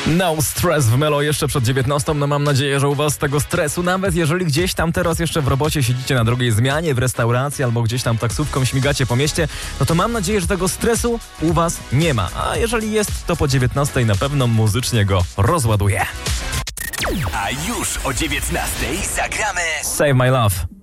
No stress w Melo jeszcze przed 19. No mam nadzieję, że u was tego stresu, nawet jeżeli gdzieś tam teraz jeszcze w robocie siedzicie na drugiej zmianie, w restauracji albo gdzieś tam taksówką śmigacie po mieście, no to mam nadzieję, że tego stresu u was nie ma. A jeżeli jest, to po 19 na pewno muzycznie go rozładuje. A już o 19 zagramy Save My Love.